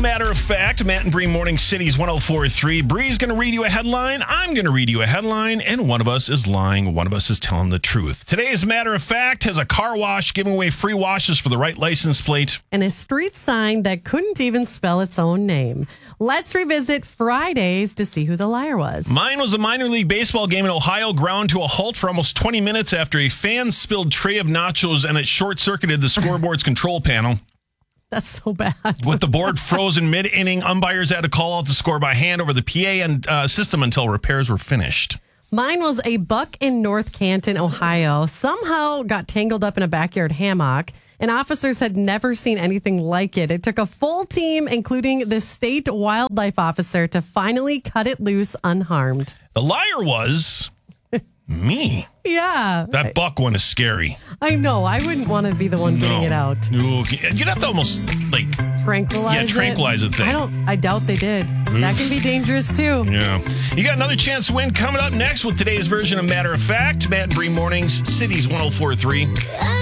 Matter of Fact. Matt and Bree Morning City's 104.3. Bree's going to read you a headline. I'm going to read you a headline. And one of us is lying. One of us is telling the truth. Today's Matter of Fact has a car wash giving away free washes for the right license plate. And a street sign that couldn't even spell its own name. Let's revisit Fridays to see who the liar was. Mine was a minor league baseball game in Ohio ground to a halt for almost 20 minutes after a fan spilled tray of nachos and it short-circuited the scoreboard's control panel. That's so bad. With the board frozen mid-inning, umpires had to call out the score by hand over the PA and system until repairs were finished. Mine was a buck in North Canton, Ohio. Somehow got tangled up in a backyard hammock, and officers had never seen anything like it. It took a full team, including the state wildlife officer, to finally cut it loose unharmed. The liar was me. Yeah. That buck one is scary. I know. I wouldn't want to be the one getting it out. No. You'd have to almost, tranquilize it. I doubt they did. That can be dangerous, too. Yeah. You got another chance to win coming up next with today's version of Matter of Fact. Matt and Bree Mornings, Cities 104.3.